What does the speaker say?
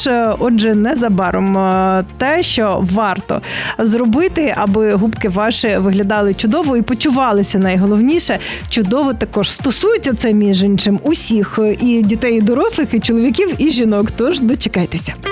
Отже, незабаром те, що варто зробити, аби губки ваші виглядали чудово і почувалися, найголовніше, чудово також. Стосується це, між іншим, усіх, і дітей, і дорослих, і чоловіків, і жінок. Тож дочекайтеся.